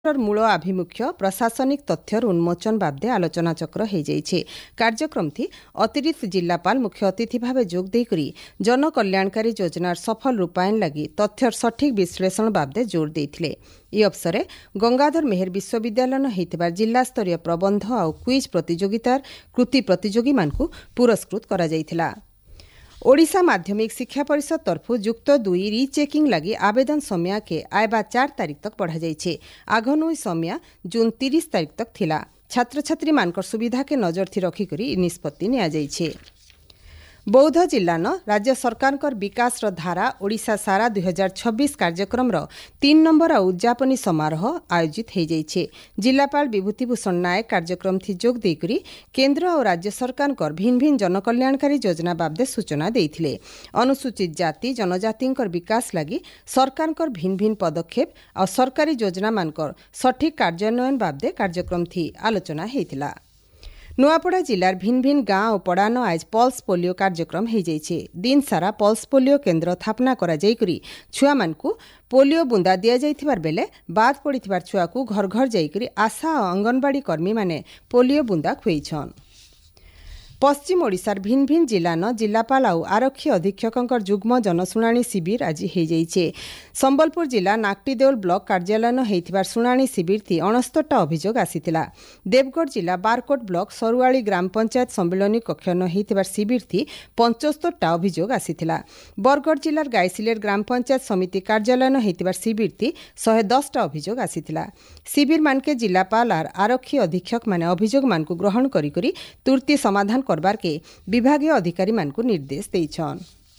मूल आभिमुख्य प्रशासनिक तथ्यर उन्मोचन बाबदे आलोचना चक्र हो जाइए। कार्यक्रम थी अतिरिक्त जिलापाल मुख्य अतिथि भाव जोगदेकरी जनकल्याणकारी योजनार सफल रूपायन लगी तथ्यर सठिक विश्लेषण बाबदे जोर देते। यह अवसर गंगाधर मेहर विश्वविद्यालय होता जिला स्तरीय प्रबंध और क्विज प्रतियोगितार कृति प्रतियोगी मानकु पुरस्कृत करा जाइथिला। ओडिशा माध्यमिक शिक्षा परिषद तरफु युक्त 2 रिचेकिंग लगी आवेदन समय के आयबा 4 तारिख तक बढ़ा जाइए। आगनु समय जून 30 तारिख तक थिला। छात्र छात्री मानकर सुविधा के नजर थी रखिकरी निष्पत्ति निया जाइए। बौद्ध जिल्लान राज्य सरकार विकास धारा ओडिशा सारा 2026 कार्यक्रम 3 नंबर उद्यापनी समारोह आयोजित हो जाइए। जिलापाल विभूतिभूषण नायक कार्यक्रम थी जोग देकरी केंद्र और राज्य सरकार भिन्न भिन्न जनकल्याणकारी योजना बाबदे सूचना देइथिले। अनुसूचित जाति जनजाति विकास लगी सरकार भिन्न भिन्न पदक्षेप और सरकारी योजना मानकर सठिक कार्यान्वयन बाबदे कार्यक्रम थी आलोचना हेतिला। नुआपड़ा जिलार भिन्न भिन्न गाँव और पड़ान आज पल्स पोलियो कार्यक्रम हो जाइए। दिन सारा पल्स पोलियो केन्द्र स्थापना करा जाइकरी छुआ मानकु पोलियो बुंदा दिया जाइथिबार बेले बाद पड़िथिबार छुआकु घर घर जाइकरी आशा और अंगनवाड़ी कर्मी माने पोलियो बुंदा खुएछन। पश्चिम ओडिशार भिन्न भिन्न जिलान जिलापाल और आरक्षी अधीक्षक जुग्म जनशुणाणी शिविर आज हो जाइए। संबलपुर जिला नाकटीदेउल ब्लॉक कार्यालय होइथिबार शुणाणी शिविर थी 69टा अभियोग आसीथिला। देवगढ़ जिला बारकोट ब्लॉक सरुआली ग्राम पंचायत सम्मिलनी कक्ष होइथिबार शिविर थी 75टा अभियोग आसीथिला। बरगढ़ जिलार गाइसिलेट ग्राम पंचायत समिति कार्यालय होइथिबार शिविर थी 110टा अभियोग आसीथिला। शिविर मानके जिलापाल और आरक्षी अधीक्षक माने अभियोग मानकु ग्रहण करी तुरती समाधान करबार के विभागीय अधिकारी मानकु निर्देश देइछन।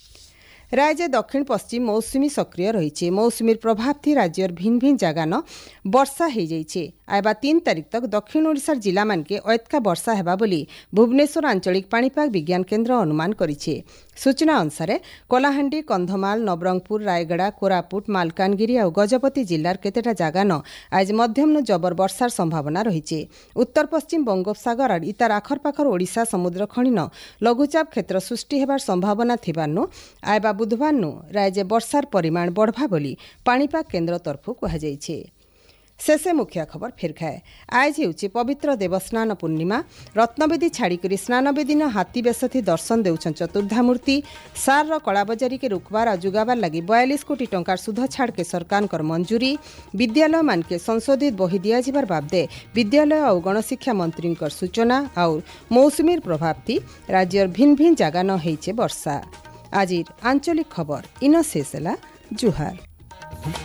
राज्य दक्षिण पश्चिम मौसुमी सक्रिय रही। मौसुमीर प्रभाव थी राज्यर भिन्न भिन्न जगान वर्षा हो जाइए। आयबा 3 तारिख तक दक्षिण ओडिशार जिला मानके अयतका वर्षा हेबा बोली भुवनेश्वर आंचलिक पाणीपाग विज्ञान केन्द्र अनुमान करिछे। सूचना अनुसार कलाहांडी कंधमाल नवरंगपुर रायगड़ा कोरापुट मालकानगिरी और गजपति जिलार केतेटा जगान आज मध्यम जबर वर्षार संभावना रही। उत्तर पश्चिम बंगोपसागर और इतार आखरपाखर ओडिशा समुद्र खणीन लघुचाप क्षेत्र सृष्टि हेबार संभावना थिबारनु आयबा बुधवार राज्य वर्षार परिमाण बढ़वा बोली पाणीपाग केन्द्र तरफु कहुଯାଇଛି। शेषे मुख्य खबर फेर खाए। आज हेउछि पवित्र देवस्नान पूर्णिमा। रत्नवेदी छाड़िकरी स्नानवे दिन हाथी बेस थी दर्शन देउछन चतुर्धामूर्ति। सार कलाबजारी के रुकबार और जुगाबार लगी 42 कोटी टंकार सुध छाड़ के सरकार मंजूरी। विद्यालय मानके संशोधित बही दियाजिबार बाबदे विद्यालय और गणशिक्षा मंत्री सूचना। और मौसुमीर प्रभाव थी राज्यर भिन्न भिन्न जगान होइछे वर्षा। आजिर आंचलिक खबर इन शेष होला। जुहार।